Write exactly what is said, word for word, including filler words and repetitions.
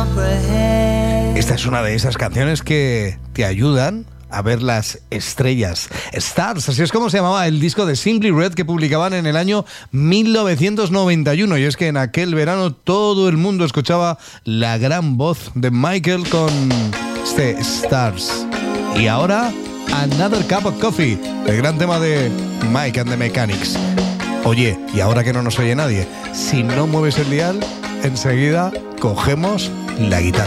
Esta es una de esas canciones que te ayudan a ver las estrellas. Stars, así es como se llamaba el disco de Simply Red que publicaban en el año mil novecientos noventa y uno. Y es que en aquel verano todo el mundo escuchaba la gran voz de Michael con este Stars. Y ahora, Another Cup of Coffee, el gran tema de Mike and the Mechanics. Oye, y ahora que no nos oye nadie, si no mueves el dial, enseguida cogemos la guitarra.